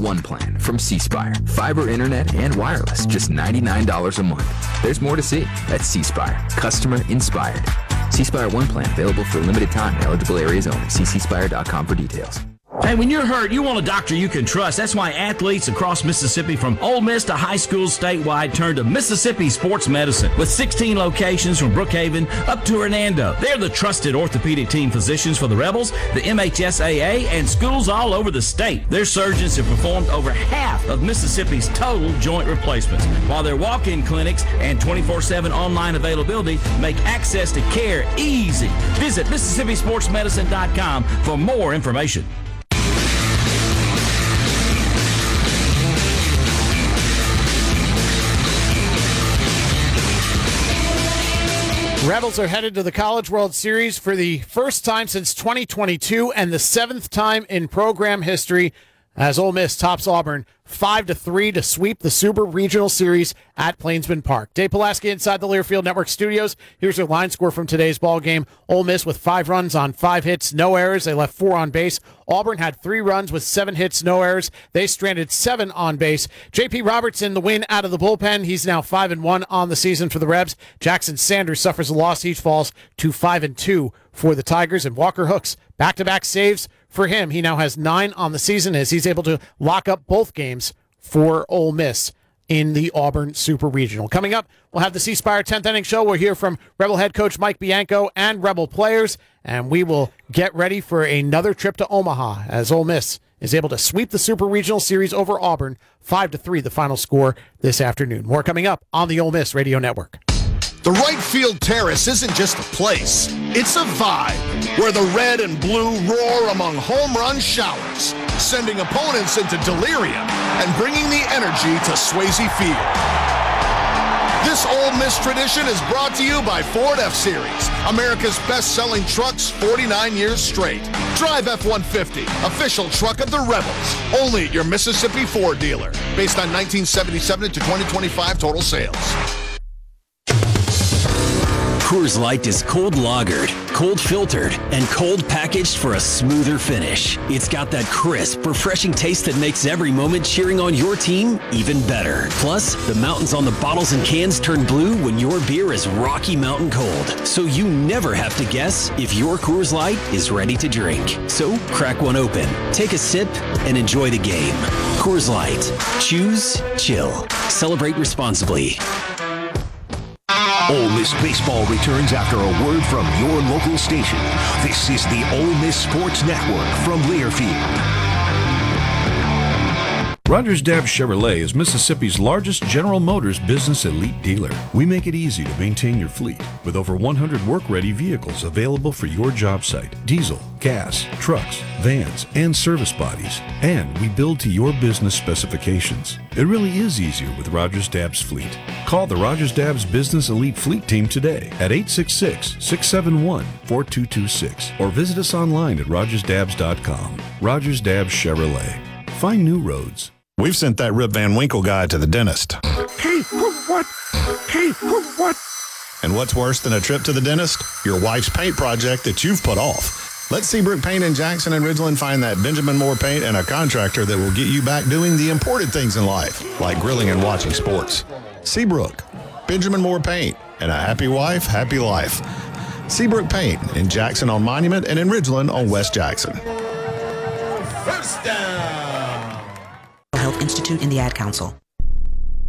One plan from C Spire. Fiber internet and wireless, just $99 a month. There's more to see at C Spire. Customer inspired. C Spire One plan available for a limited time. Eligible areas only. See cspire.com for details. Hey, when you're hurt, you want a doctor you can trust. That's why athletes across Mississippi, from Ole Miss to high schools statewide, turn to Mississippi Sports Medicine. With 16 locations from Brookhaven up to Hernando, they're the trusted orthopedic team physicians for the Rebels, the MHSAA, and schools all over the state. Their surgeons have performed over half of Mississippi's total joint replacements, while their walk-in clinics and 24/7 online availability make access to care easy. Visit MississippiSportsMedicine.com for more information. Rebels are headed to the College World Series for the first time since 2022 and the seventh time in program history as Ole Miss tops Auburn 5-3 to sweep the Super Regional Series at Plainsman Park. Dave Pulaski inside the Learfield Network studios. Here's your line score from today's ball game. Ole Miss with 5 runs on 5 hits, no errors. They left 4 on base. Auburn had 3 runs with 7 hits, no errors. They stranded 7 on base. J.P. Robertson, the win out of the bullpen. He's now 5-1 on the season for the Rebs. Jackson Sanders suffers a loss. He falls to 5-2 for the Tigers. And Walker Hooks, back-to-back saves for him. He now has 9 on the season as he's able to lock up both games for Ole Miss in the Auburn Super Regional. Coming up, we'll have the C Spire 10th inning show. We'll hear from Rebel head coach Mike Bianco and Rebel players, and we will get ready for another trip to Omaha as Ole Miss is able to sweep the Super Regional Series over Auburn 5-3, the final score this afternoon. More coming up on the Ole Miss Radio Network. The right field terrace isn't just a place, it's a vibe where the red and blue roar among home run showers, sending opponents into delirium and bringing the energy to Swayze Field. This Ole Miss tradition is brought to you by Ford F-Series, America's best-selling trucks 49 years straight. Drive F-150, official truck of the Rebels, only at your Mississippi Ford dealer, based on 1977 to 2025 total sales. Coors Light is cold lagered, cold filtered, and cold packaged for a smoother finish. It's got that crisp, refreshing taste that makes every moment cheering on your team even better. Plus, the mountains on the bottles and cans turn blue when your beer is Rocky Mountain cold. So you never have to guess if your Coors Light is ready to drink. So crack one open, take a sip, and enjoy the game. Coors Light. Choose chill. Celebrate responsibly. Ole Miss baseball returns after a word from your local station. This is the Ole Miss Sports Network from Learfield. Rogers Dabbs Chevrolet is Mississippi's largest General Motors business elite dealer. We make it easy to maintain your fleet with over 100 work-ready vehicles available for your job site. Diesel, gas, trucks, vans, and service bodies. And we build to your business specifications. It really is easier with Rogers Dabbs Fleet. Call the Rogers Dabbs Business Elite Fleet Team today at 866-671-4226 or visit us online at rogersdabbs.com. Rogers Dabbs Chevrolet. Find new roads. We've sent that Rip Van Winkle guy to the dentist. Teeth, what? Teeth, what? And what's worse than a trip to the dentist? Your wife's paint project that you've put off. Let Seabrook Paint in Jackson and Ridgeland find that Benjamin Moore paint and a contractor that will get you back doing the important things in life, like grilling and watching sports. Seabrook, Benjamin Moore Paint, and a happy wife, happy life. Seabrook Paint in Jackson on Monument and in Ridgeland on West Jackson. First down. Health Institute and the Ad Council.